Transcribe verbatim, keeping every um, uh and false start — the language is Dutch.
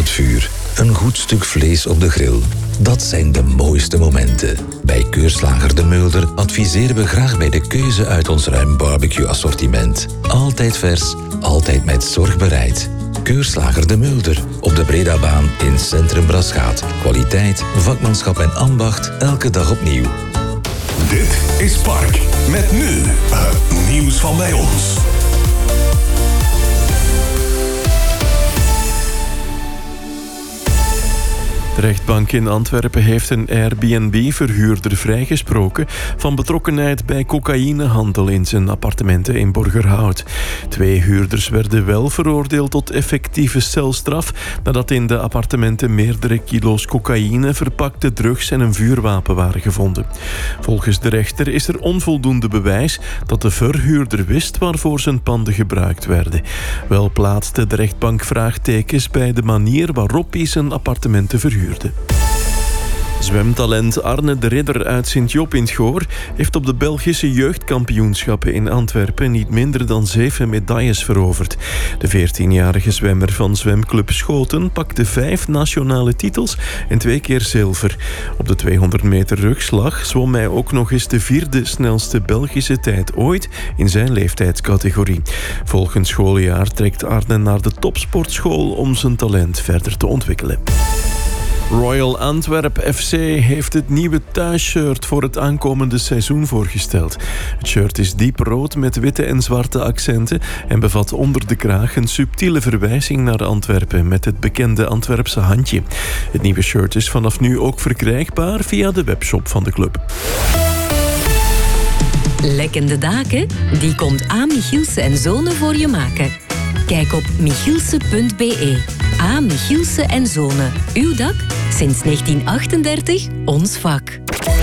het vuur. Een goed stuk vlees op de grill. Dat zijn de mooiste momenten. Bij Keurslager De Mulder adviseren we graag bij de keuze uit ons ruim barbecue-assortiment. Altijd vers, altijd met zorg bereid. Keurslager De Mulder op de Bredabaan in Centrum Braschaat. Kwaliteit, vakmanschap en ambacht elke dag opnieuw. Dit is Park. Met nu het nieuws van bij ons. De rechtbank in Antwerpen heeft een Airbnb-verhuurder vrijgesproken van betrokkenheid bij cocaïnehandel in zijn appartementen in Borgerhout. Twee huurders werden wel veroordeeld tot effectieve celstraf nadat in de appartementen meerdere kilo's cocaïne, verpakte drugs en een vuurwapen waren gevonden. Volgens de rechter is er onvoldoende bewijs dat de verhuurder wist waarvoor zijn panden gebruikt werden. Wel plaatste de rechtbank vraagtekens bij de manier waarop hij zijn appartementen verhuurde. Zwemtalent Arne de Ridder uit Sint-Job in 't Goor heeft op de Belgische jeugdkampioenschappen in Antwerpen niet minder dan zeven medailles veroverd. De veertienjarige zwemmer van zwemclub Schoten pakte vijf nationale titels en twee keer zilver. Op de tweehonderd meter rugslag zwom hij ook nog eens de vierde snelste Belgische tijd ooit in zijn leeftijdscategorie. Volgend schooljaar trekt Arne naar de topsportschool om zijn talent verder te ontwikkelen. Royal Antwerp F C heeft het nieuwe thuisshirt voor het aankomende seizoen voorgesteld. Het shirt is diep rood met witte en zwarte accenten en bevat onder de kraag een subtiele verwijzing naar Antwerpen met het bekende Antwerpse handje. Het nieuwe shirt is vanaf nu ook verkrijgbaar via de webshop van de club. Lekkende daken? Die komt A. Michielse en Zonen voor je maken. Kijk op michielse punt b e. A. Michielse en Zonen. Uw dak? Sinds negentien achtendertig ons vak.